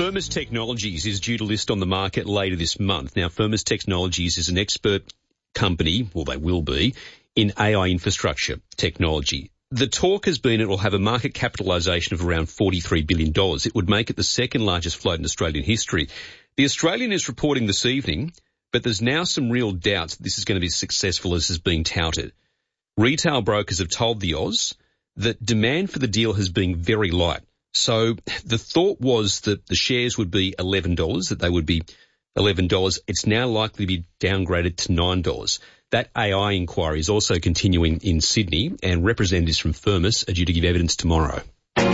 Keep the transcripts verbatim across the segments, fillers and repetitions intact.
Firmus Technologies is due to list on the market later this month. Now, Firmus Technologies is an expert company, well, they will be, in A I infrastructure technology. The talk has been it will have a market capitalisation of around forty-three billion dollars. It would make it the second largest float in Australian history. The Australian is reporting this evening, but there's now some real doubts that this is going to be as successful as has been touted. Retail brokers have told the Oz that demand for the deal has been very light. So the thought was that the shares would be eleven dollars, that they would be eleven dollars. It's now likely to be downgraded to nine dollars. That A I inquiry is also continuing in Sydney, and representatives from Firmus are due to give evidence tomorrow. And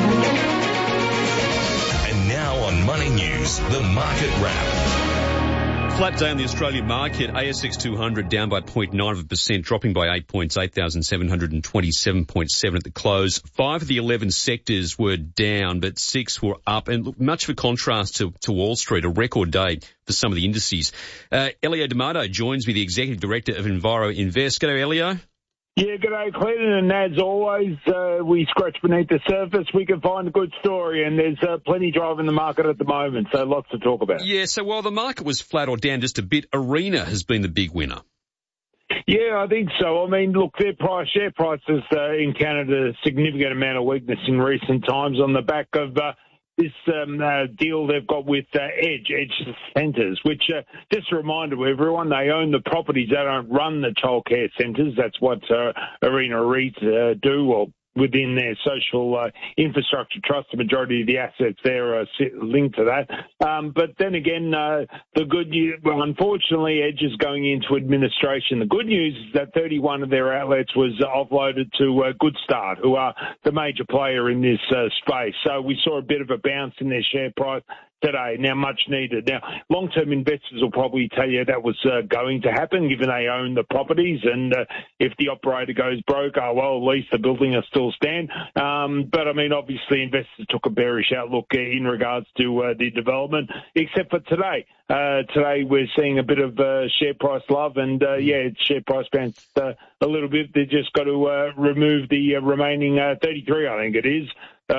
now on Money News, the Market Wrap. Flat day on the Australian market. A S X two hundred down by zero point nine percent, dropping by eight points, eight thousand seven hundred twenty-seven point seven at the close. Five of the eleven sectors were down, but six were up. And look, much of a contrast to, to Wall Street, a record day for some of the indices. Uh, Elio D'Amato joins me, the Executive Director of Enviro Invest. G'day, Elio. Yeah, g'day, Clinton, and as always, uh, we scratch beneath the surface. We can find a good story, and there's uh, plenty driving the market at the moment, so lots to talk about. Yeah, so while the market was flat or down just a bit, Arena has been the big winner. Yeah, I think so. I mean, look, their price, share price has uh, encountered a significant amount of weakness in recent times on the back of uh, this um, uh, deal they've got with uh, Edge, Edge Centres, which, uh, just a reminder to everyone, they own the properties. They don't run the childcare centres. That's what uh, Arena REIT uh, do, or within their social uh, infrastructure trust. The majority of the assets there are linked to that. Um, but then again, uh, the good news, well, unfortunately, Edge is going into administration. The good news is that thirty-one of their outlets was offloaded to uh, Good Start, who are the major player in this uh, space. So we saw a bit of a bounce in their share price today, now much needed. Now, long-term investors will probably tell you that was uh, going to happen, given they own the properties, and uh, if the operator goes broke, oh, well, at least the building will still stand. Um, but, I mean, obviously, investors took a bearish outlook in regards to uh, the development, except for today. Uh, today, we're seeing a bit of uh, share price love, and, uh, yeah, its share price bounced uh, a little bit. They've just got to uh, remove the uh, remaining uh, thirty-three, I think it is.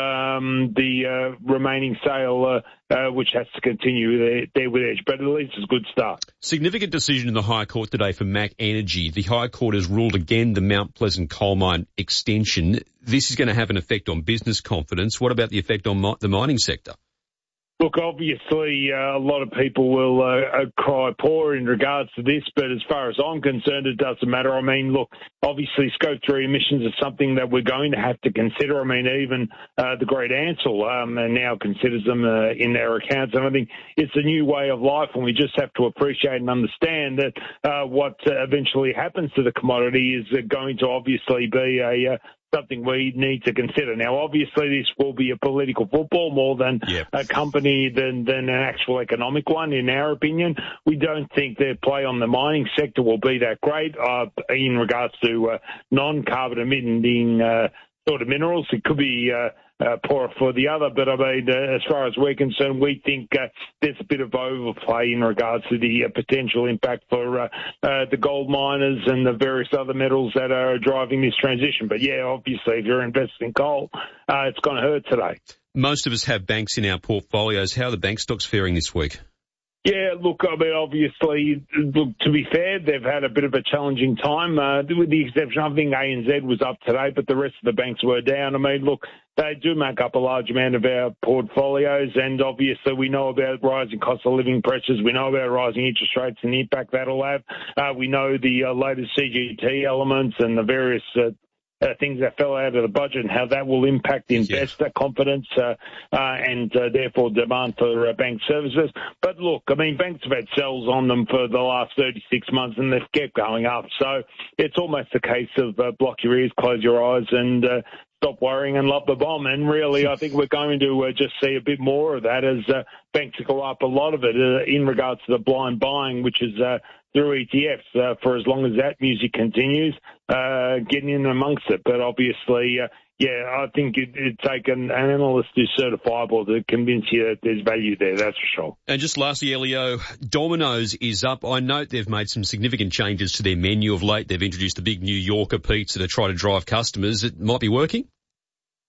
Um, the uh, remaining sale, uh, uh, which has to continue there, there with Edge, but at least it's a good start. Significant decision in the High Court today for M A C Energy. The High Court has ruled again the Mount Pleasant coal mine extension. This is going to have an effect on business confidence. What about the effect on mi- the mining sector? Look, obviously, uh, a lot of people will uh, uh, cry poor in regards to this, but as far as I'm concerned, it doesn't matter. I mean, look, obviously, Scope three emissions is something that we're going to have to consider. I mean, even uh, the great Ansell um, now considers them uh, in their accounts, and I think it's a new way of life, and we just have to appreciate and understand that uh, what uh, eventually happens to the commodity is uh, going to obviously be a uh, something we need to consider. Now, obviously, this will be a political football more than yep. a company than, than an actual economic one, in our opinion. We don't think their play on the mining sector will be that great uh, in regards to uh, non-carbon emitting uh, sort of minerals. It could be uh, uh, poor for the other, but I mean, uh, as far as we're concerned, we think uh, there's a bit of overplay in regards to the uh, potential impact for uh, uh, the gold miners and the various other metals that are driving this transition. But yeah, obviously, if you're investing in coal, uh, it's going to hurt today. Most of us have banks in our portfolios. How are the bank stocks faring this week? Yeah, look, I mean, obviously, look, to be fair, they've had a bit of a challenging time, uh, with the exception, I think A N Z was up today, but the rest of the banks were down. I mean, look, they do make up a large amount of our portfolios, and obviously we know about rising cost of living pressures. We know about rising interest rates and the impact that'll have. Uh, we know the uh, latest C G T elements and the various uh, Uh, things that fell out of the budget and how that will impact investor yeah. confidence uh, uh, and uh, therefore demand for uh, bank services. But look, I mean, banks have had sells on them for the last thirty-six months and they've kept going up. So it's almost a case of uh, block your ears, close your eyes and uh, stop worrying and love the bomb. And really, I think we're going to uh, just see a bit more of that as uh, banks go up a lot of it uh, in regards to the blind buying, which is uh, through E T Fs uh, for as long as that music continues, uh, getting in amongst it. But obviously, uh, yeah, I think it, it'd take an, an analyst who's certifiable to convince you that there's value there, that's for sure. And just lastly, Elio, Domino's is up. I note they've made some significant changes to their menu of late. They've introduced a big New Yorker pizza to try to drive customers. It might be working?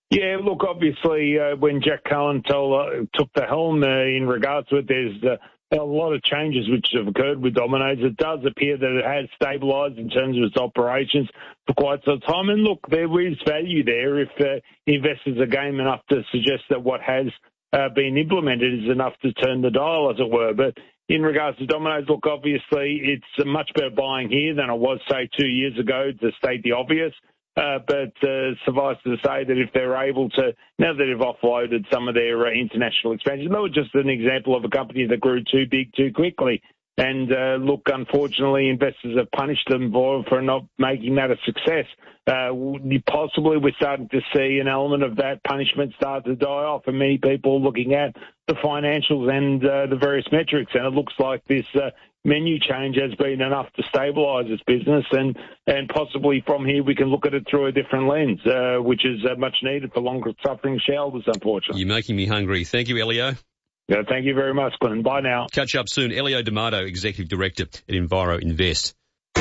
Yeah, look, obviously, uh, when Jack Cullen told, uh, took the helm uh, in regards to it, there's uh, a lot of changes which have occurred with Domino's. It does appear that it has stabilised in terms of its operations for quite some time. And look, there is value there if uh, investors are game enough to suggest that what has uh, been implemented is enough to turn the dial, as it were. But in regards to Domino's, look, obviously, it's much better buying here than it was, say, two years ago, to state the obvious. Uh, but uh, suffice to say that if they're able to, now that they've offloaded some of their uh, international expansion, that was just an example of a company that grew too big too quickly. And uh, look, unfortunately, investors have punished them for, for not making that a success. Uh, possibly we're starting to see an element of that punishment start to die off, and many people looking at the financials and uh, the various metrics. And it looks like this uh, menu change has been enough to stabilise this business, and, and possibly from here we can look at it through a different lens, uh, which is uh, much needed for longer-suffering shareholders, unfortunately. You're making me hungry. Thank you, Elio. Yeah, thank you very much, Glenn. Bye now. Catch up soon. Elio D'Amato, Executive Director at Enviro Invest.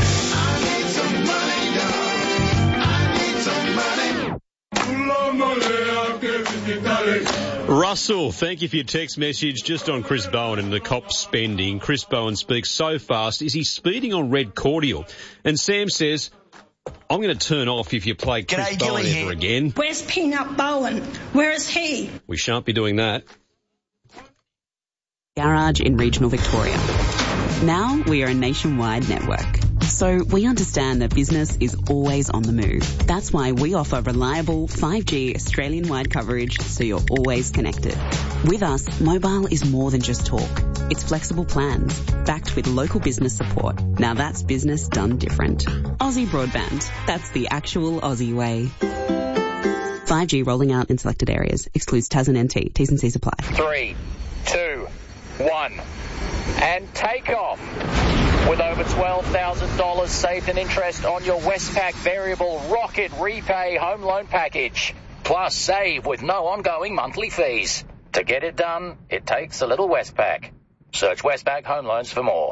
Russell, thank you for your text message just on Chris Bowen and the cop spending. Chris Bowen speaks so fast. Is he speeding on red cordial? And Sam says, I'm going to turn off if you play Chris G'day, Bowen Gilly ever again. Where's Peanut Bowen? Where is he? We shan't be doing that. Garage in regional Victoria. Now we are a nationwide network. So we understand that business is always on the move. That's why we offer reliable five G Australian-wide coverage so you're always connected. With us, mobile is more than just talk. It's flexible plans, backed with local business support. Now that's business done different. Aussie Broadband. That's the actual Aussie way. five G rolling out in selected areas. Excludes Tasman N T. T's and C's apply. Three, two, one, and take off. With over twelve thousand dollars saved in interest on your Westpac Variable Rocket Repay Home Loan Package. Plus save with no ongoing monthly fees. To get it done, it takes a little Westpac. Search Westpac Home Loans for more.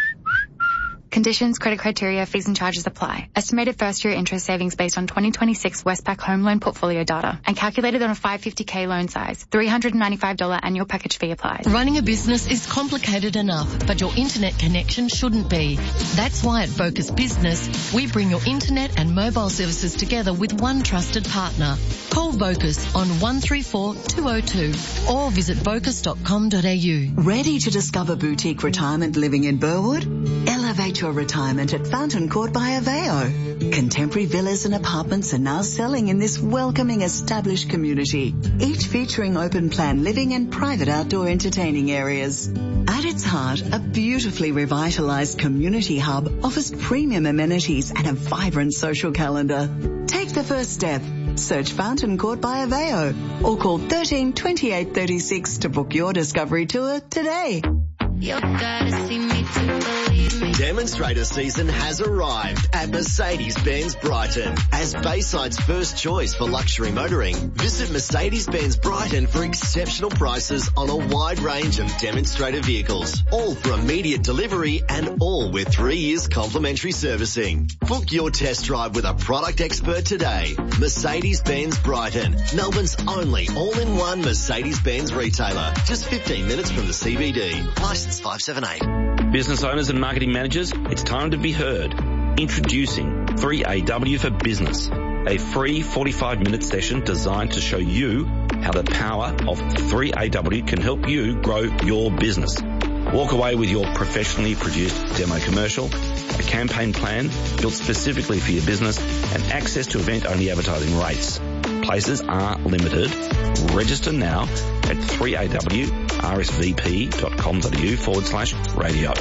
Conditions, credit criteria, fees and charges apply. Estimated first-year interest savings based on twenty twenty-six Westpac home loan portfolio data and calculated on a five hundred fifty thousand loan size. three hundred ninety-five dollars annual package fee applies. Running a business is complicated enough, but your internet connection shouldn't be. That's why at Vocus Business, we bring your internet and mobile services together with one trusted partner. Call Vocus on one three four two oh two or visit vocus dot com dot a u. Ready to discover boutique retirement living in Burwood? Elevate your retirement at Fountain Court by Aveo. Contemporary villas and apartments are now selling in this welcoming established community, each featuring open plan living and private outdoor entertaining areas. At its heart, a beautifully revitalised community hub offers premium amenities and a vibrant social calendar. Take the first step. Search Fountain Court by Aveo or call thirteen twenty-eight thirty-six to book your discovery tour today. You gotta see me to believe me. Demonstrator season has arrived at Mercedes-Benz Brighton. As Bayside's first choice for luxury motoring, visit Mercedes-Benz Brighton for exceptional prices on a wide range of demonstrator vehicles, all for immediate delivery and all with three years complimentary servicing. Book your test drive with a product expert today. Mercedes-Benz Brighton, Melbourne's only all-in-one Mercedes-Benz retailer. Just fifteen minutes from the C B D. Licence five seven eight. Business owners and marketing managers, it's time to be heard. Introducing three A W for Business, a free forty-five minute session designed to show you how the power of three A W can help you grow your business. Walk away with your professionally produced demo commercial, a campaign plan built specifically for your business, and access to event-only advertising rates. Places are limited. Register now at three A W R S V P dot com dot a u forward slash radio.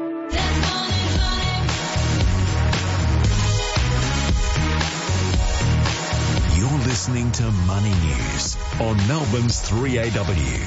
You're listening to Money News on Melbourne's three A W.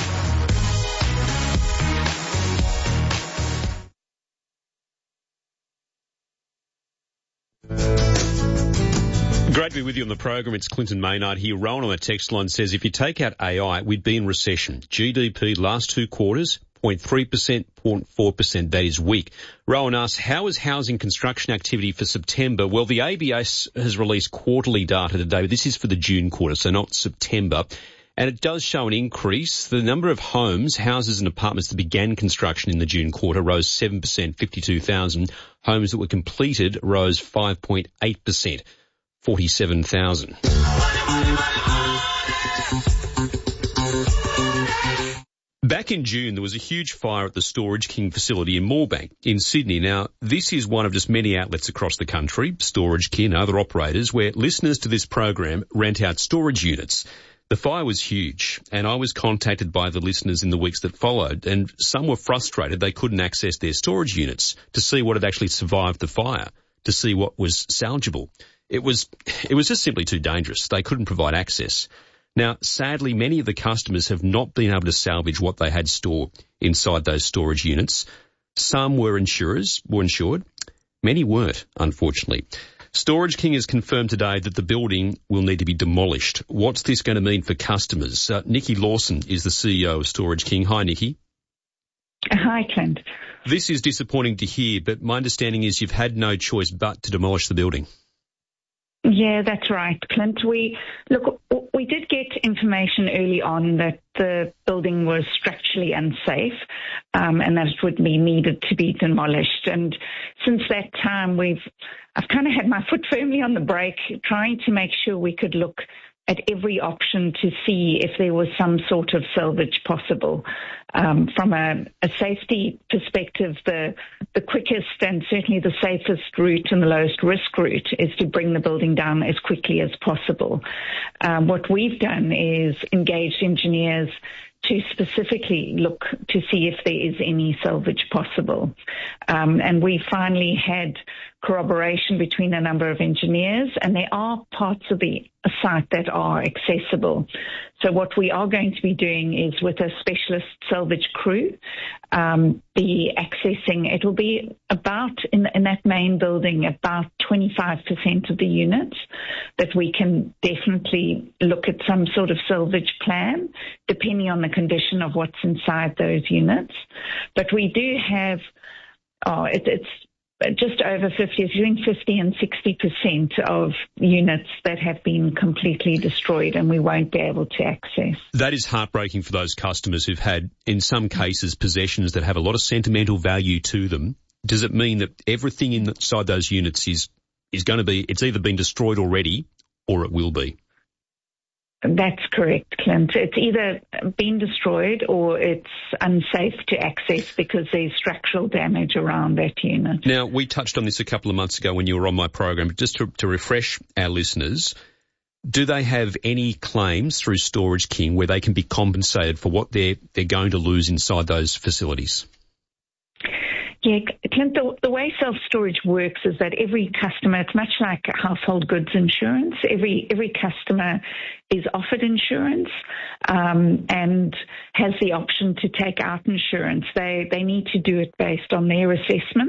Great to be with you on the program. It's Clinton Maynard here. Rowan on the text line says, if you take out A I, we'd be in recession. G D P last two quarters, zero zero point three percent, zero point four percent. That is weak. Rowan asks, how is housing construction activity for September? Well, the A B S has released quarterly data today, but this is for the June quarter, so not September. And it does show an increase. The number of homes, houses and apartments that began construction in the June quarter rose seven percent, fifty-two thousand. Homes that were completed rose five point eight percent, forty-seven thousand. Back in June, there was a huge fire at the Storage King facility in Moorebank in Sydney. Now, this is one of just many outlets across the country, Storage King and other operators, where listeners to this program rent out storage units. The fire was huge, and I was contacted by the listeners in the weeks that followed, and some were frustrated they couldn't access their storage units to see what had actually survived the fire, to see what was salvageable. It was, it was just simply too dangerous. They couldn't provide access. Now, sadly, many of the customers have not been able to salvage what they had stored inside those storage units. Some were insurers, were insured. Many weren't, unfortunately. Storage King has confirmed today that the building will need to be demolished. What's this going to mean for customers? Uh, Nikki Lawson is the C E O of Storage King. Hi, Nikki. Hi, Clint. This is disappointing to hear, but my understanding is you've had no choice but to demolish the building. Yeah, that's right, Clint. We look, we did get information early on that the building was structurally unsafe, um, and that it would be needed to be demolished. And since that time, we've I've kind of had my foot firmly on the brake, trying to make sure we could look at every option to see if there was some sort of salvage possible. Um, from a, a safety perspective, the the quickest and certainly the safest route and the lowest risk route is to bring the building down as quickly as possible. Um, what we've done is engaged engineers to specifically look to see if there is any salvage possible. Um, and we finally had corroboration between a number of engineers, and there are parts of the site that are accessible. So what we are going to be doing is with a specialist salvage crew, um, be accessing, it will be about, in, in that main building, about twenty-five percent of the units that we can definitely look at some sort of salvage plan, depending on the condition of what's inside those units. But we do have, oh, it, it's just over fifty, between fifty and sixty percent of units that have been completely destroyed and we won't be able to access. That is heartbreaking for those customers who've had, in some cases, possessions that have a lot of sentimental value to them. Does it mean that everything inside those units is, is going to be, it's either been destroyed already or it will be? That's correct, Clint. It's either been destroyed or it's unsafe to access because there's structural damage around that unit. Now, we touched on this a couple of months ago when you were on my program, but just to, to refresh our listeners, do they have any claims through Storage King where they can be compensated for what they're, they're going to lose inside those facilities? Yeah, Clint, the, the way self-storage works is that every customer, it's much like household goods insurance. Every every customer is offered insurance um, and has the option to take out insurance. They they need to do it based on their assessment.